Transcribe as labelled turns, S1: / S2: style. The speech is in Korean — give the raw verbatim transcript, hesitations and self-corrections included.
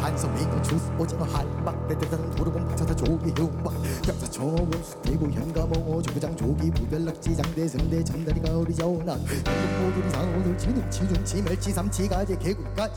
S1: 한섬 민어 추수 오징어 할막 내대단 도르봉 박차다 조기 해운박 뼈사 청어원수 대구 현가몽어 조부장 조기 부별락지 장대 성대 전다리가 어리자오나 한국 모두리 상어들 치는 치중치 멸치 삼치 가재 개구까지